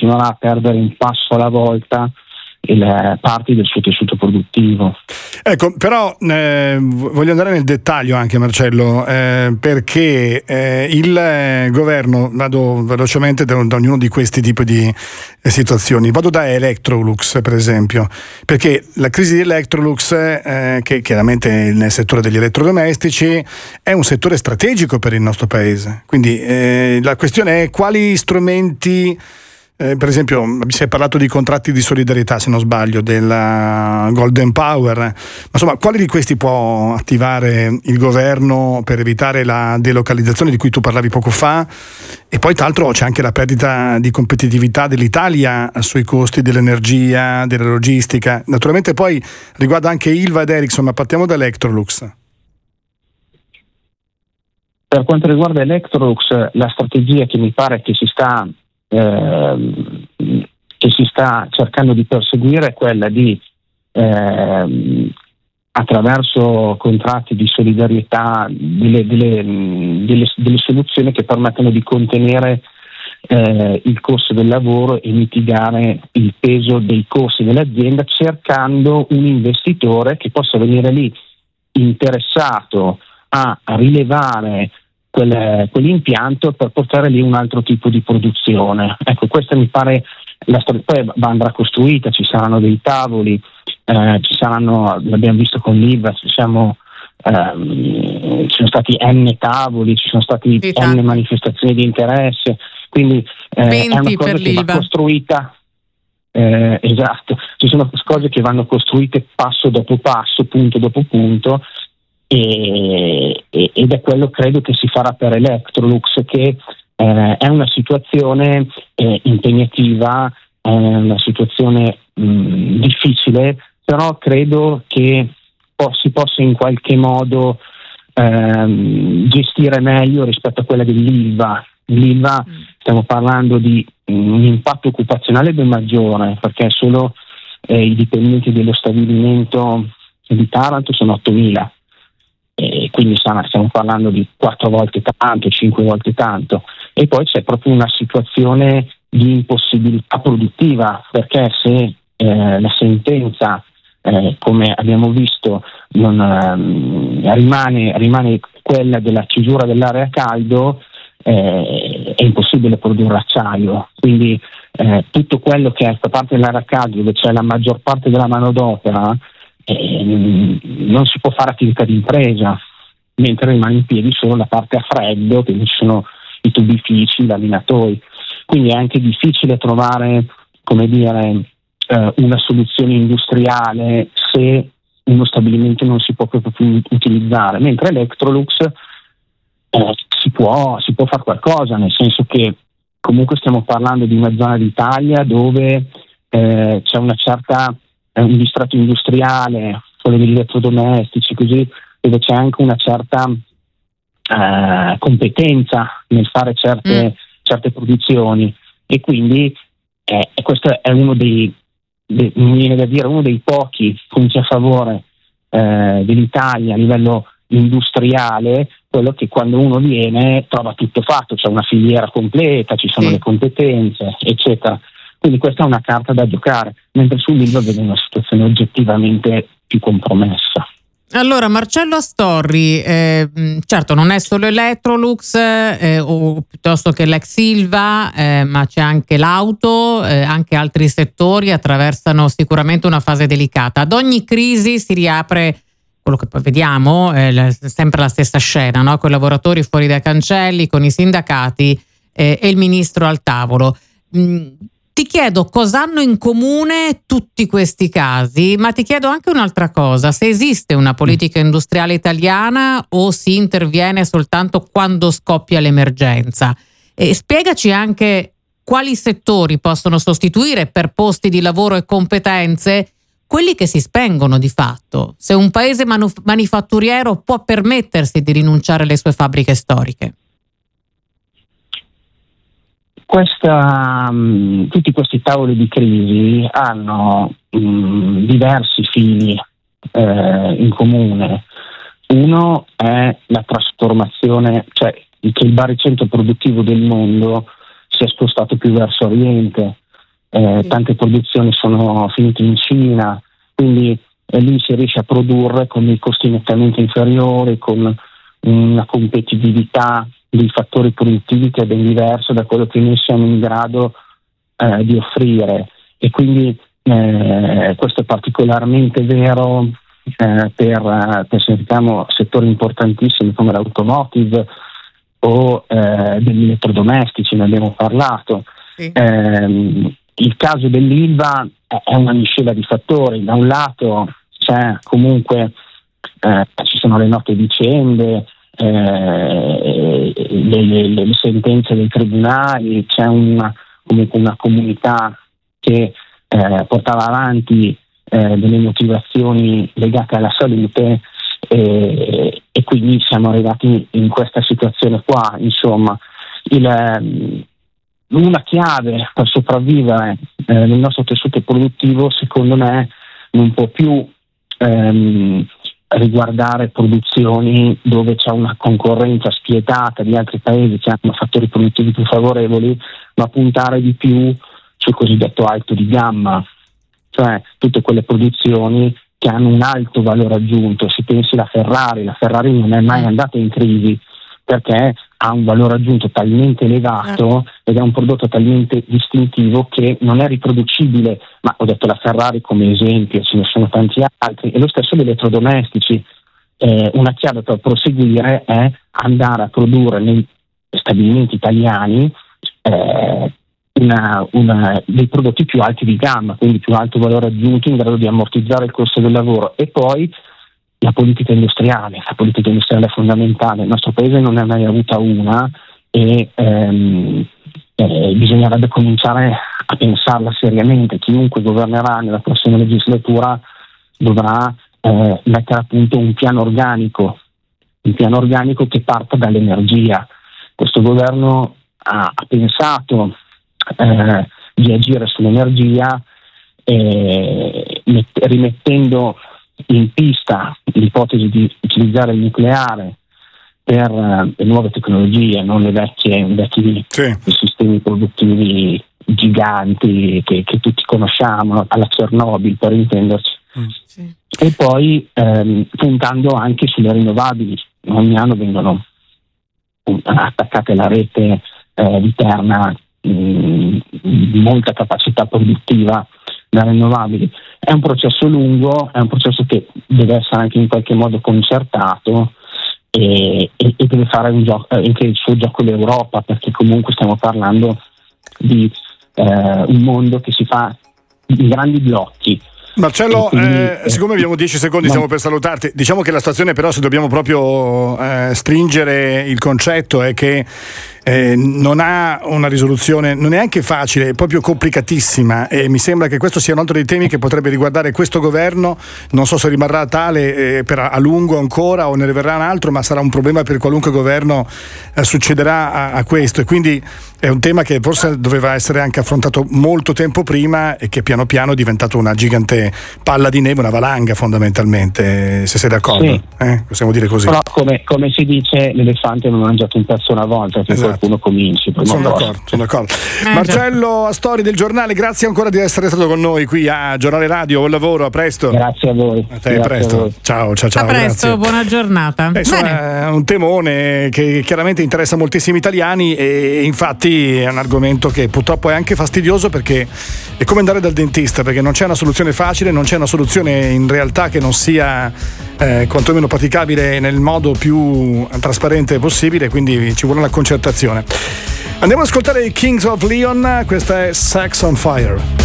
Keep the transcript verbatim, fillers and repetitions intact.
continuerà a perdere un passo alla volta il, parti del suo tessuto produttivo. Ecco, però eh, voglio andare nel dettaglio anche, Marcello, eh, perché eh, il eh, governo, vado velocemente da, da ognuno di questi tipi di eh, situazioni, vado da Electrolux per esempio, perché la crisi di Electrolux, eh, che chiaramente nel settore degli elettrodomestici è un settore strategico per il nostro paese, quindi eh, la questione è quali strumenti. Eh, per esempio, si è parlato di contratti di solidarietà, se non sbaglio, della Golden Power, ma insomma, quali di questi può attivare il governo per evitare la delocalizzazione di cui tu parlavi poco fa? E poi, tra l'altro, c'è anche la perdita di competitività dell'Italia sui costi dell'energia, della logistica. Naturalmente, poi riguarda anche Ilva ed Ericsson, ma partiamo da Electrolux. Per quanto riguarda Electrolux, la strategia che mi pare che si sta Eh, che si sta cercando di perseguire è quella di eh, attraverso contratti di solidarietà delle, delle, delle, delle soluzioni che permettono di contenere eh, il costo del lavoro e mitigare il peso dei costi dell'azienda, cercando un investitore che possa venire lì interessato a, a rilevare Quel, quell'impianto per portare lì un altro tipo di produzione. Ecco, questa mi pare la storia. Poi andrà costruita, ci saranno dei tavoli, eh, ci saranno, l'abbiamo visto con l'I L V A, ci siamo, ehm, ci sono stati N tavoli, ci sono stati sì, N manifestazioni di interesse, quindi eh, è una cosa che va costruita. Eh, esatto, ci sono cose che vanno costruite passo dopo passo, punto dopo punto. E, ed è quello credo che si farà per Electrolux, che eh, è una situazione eh, impegnativa, è una situazione mh, difficile, però credo che po- si possa in qualche modo ehm, gestire meglio rispetto a quella dell'Ilva. L'Ilva mm. stiamo parlando di un impatto occupazionale ben maggiore, perché solo eh, i dipendenti dello stabilimento di Taranto sono ottomila. E quindi stiamo parlando di quattro volte tanto, cinque volte tanto, e poi c'è proprio una situazione di impossibilità produttiva, perché se eh, la sentenza, eh, come abbiamo visto, non, eh, rimane, rimane quella della chiusura dell'area a caldo, eh, è impossibile produrre acciaio, quindi eh, tutto quello che è questa parte dell'area a caldo, dove c'è la maggior parte della manodopera, Eh, non si può fare attività di impresa, mentre rimane in piedi solo la parte a freddo, che ci sono i tubifici, i laminatori, quindi è anche difficile trovare, come dire, eh, una soluzione industriale se uno stabilimento non si può proprio più utilizzare, mentre Electrolux eh, si può, si può fare qualcosa, nel senso che comunque stiamo parlando di una zona d'Italia dove eh, c'è una certa un distretto industriale, quello degli elettrodomestici, così, dove c'è anche una certa eh, competenza nel fare certe, mm. certe produzioni, e quindi eh, questo è uno dei, dei mi viene da dire, uno dei pochi punti a favore eh, dell'Italia a livello industriale, quello che quando uno viene trova tutto fatto, c'è una filiera completa, ci sono sì. le competenze, eccetera. Quindi questa è una carta da giocare, mentre sull'Ilva vede una situazione oggettivamente più compromessa. Allora, Marcello Astorri, eh, certo non è solo Electrolux eh, o piuttosto che l'ex Ilva, eh, ma c'è anche l'auto, eh, anche altri settori attraversano sicuramente una fase delicata. Ad ogni crisi si riapre quello che poi vediamo, eh, sempre la stessa scena, no? Con i lavoratori fuori dai cancelli, con i sindacati eh, e il ministro al tavolo. Mm, Ti chiedo cosa hanno in comune tutti questi casi, ma ti chiedo anche un'altra cosa: se esiste una politica industriale italiana o si interviene soltanto quando scoppia l'emergenza. E spiegaci anche quali settori possono sostituire per posti di lavoro e competenze quelli che si spengono di fatto, se un paese manuf- manifatturiero può permettersi di rinunciare alle sue fabbriche storiche. Questa, um, tutti questi tavoli di crisi hanno um, diversi fini eh, in comune. Uno è la trasformazione, cioè che il baricentro produttivo del mondo si è spostato più verso Oriente, eh, tante produzioni sono finite in Cina, quindi eh, lì si riesce a produrre con dei costi nettamente inferiori, con una competitività dei fattori produttivi che è ben diverso da quello che noi siamo in grado eh, di offrire, e quindi eh, questo è particolarmente vero eh, per, per se diciamo, settori importantissimi come l'automotive o eh, degli elettrodomestici, ne abbiamo parlato. Sì. Eh, il caso dell'Ilva è una miscela di fattori. Da un lato c'è comunque eh, ci sono le note vicende, eh, le, le, le sentenze dei tribunali, c'è una, comunque una comunità che eh, portava avanti eh, delle motivazioni legate alla salute, eh, e quindi siamo arrivati in questa situazione qua. Insomma, il, una chiave per sopravvivere eh, nel nostro tessuto produttivo, secondo me, non può più ehm, riguardare produzioni dove c'è una concorrenza spietata di altri paesi che hanno fattori produttivi più favorevoli, ma puntare di più sul cosiddetto alto di gamma, cioè tutte quelle produzioni che hanno un alto valore aggiunto. Si pensi alla Ferrari, la Ferrari non è mai andata in crisi perché ha un valore aggiunto talmente elevato ed è un prodotto talmente distintivo che non è riproducibile. Ma ho detto la Ferrari come esempio, ce ne sono tanti altri, e lo stesso gli elettrodomestici. Eh, una chiave per proseguire è andare a produrre nei stabilimenti italiani eh, una, una, dei prodotti più alti di gamma, quindi più alto valore aggiunto, in grado di ammortizzare il costo del lavoro. E poi la politica industriale, la politica industriale è fondamentale. Il nostro paese non ne ha mai avuta una e ehm, eh, bisognerebbe cominciare a pensarla seriamente. Chiunque governerà nella prossima legislatura dovrà eh, mettere a punto un piano organico, un piano organico che parta dall'energia. Questo governo ha, ha pensato eh, di agire sull'energia, eh, met- rimettendo in pista l'ipotesi di utilizzare il nucleare per uh, le nuove tecnologie, non le vecchie, i vecchi sì. sistemi produttivi giganti che, che tutti conosciamo, alla Chernobyl per intenderci. Mm. Sì. E poi ehm, puntando anche sulle rinnovabili. Ogni anno vengono attaccate alla rete eh, di Terna mh, di molta capacità produttiva da rinnovabili. È un processo lungo, è un processo che deve essere anche in qualche modo concertato e, e, e deve fare un gioco, anche il suo gioco l'Europa, perché comunque stiamo parlando di eh, un mondo che si fa in grandi blocchi. Marcello, quindi, eh, siccome abbiamo dieci secondi, no. stiamo per salutarti. Diciamo che la situazione, però, se dobbiamo proprio eh, stringere il concetto, è che eh, non ha una risoluzione, non è neanche facile, è proprio complicatissima, e mi sembra che questo sia un altro dei temi che potrebbe riguardare questo governo. Non so se rimarrà tale eh, per a lungo ancora o ne verrà un altro, ma sarà un problema per qualunque governo eh, succederà a, a questo, e quindi è un tema che forse doveva essere anche affrontato molto tempo prima e che piano piano è diventato una gigante palla di neve, una valanga fondamentalmente, se sei d'accordo. Sì. Eh? Possiamo dire così. Però come, come si dice, l'elefante non ha mangiato un pezzo una volta, che esatto. qualcuno cominci. Sono d'accordo, sono d'accordo. Eh, Marcello Astori del Giornale, grazie ancora di essere stato con noi qui a Giornale Radio. Buon lavoro, a presto. Grazie a voi. A te, a presto. A voi. Ciao, ciao, ciao. A presto, grazie. Buona giornata. Eh, insomma, è un temone che chiaramente interessa moltissimi italiani, e infatti è un argomento che purtroppo è anche fastidioso, perché è come andare dal dentista, perché non c'è una soluzione facile, non c'è una soluzione in realtà che non sia eh, quantomeno praticabile nel modo più trasparente possibile, quindi ci vuole una concertazione. Andiamo ad ascoltare i Kings of Leon, questa è Sex on Fire.